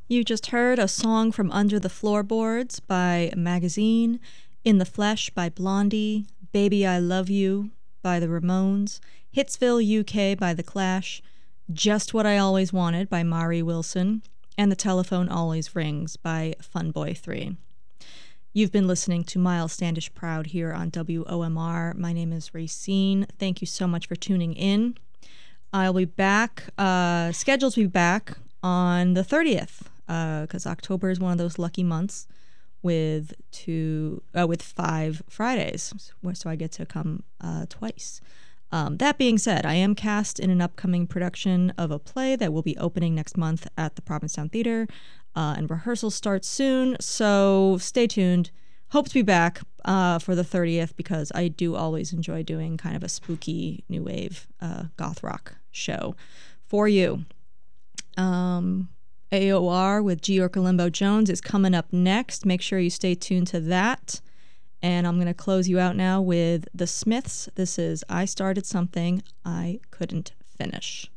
You just heard a song from Under the Floorboards by Magazine, In the Flesh by Blondie, Baby I Love You by the Ramones, Hitsville UK by The Clash, Just What I Always Wanted by Mari Wilson, and The Telephone Always Rings by Funboy 3. You've been listening to Miles Standish Proud here on WOMR. My name is Racine. Thank you so much for tuning in. I'll be back, scheduled to be back on the 30th, because October is one of those lucky months with 5 Fridays, so I get to come twice. That being said, I am cast in an upcoming production of a play that will be opening next month at the Provincetown Theater, and rehearsal starts soon, so stay tuned. Hope to be back for the 30th, because I do always enjoy doing kind of a spooky new wave goth rock show for you. AOR with Giorgio Limbo Jones is coming up next. Make sure you stay tuned to that. And I'm going to close you out now with The Smiths. This is I Started Something I Couldn't Finish.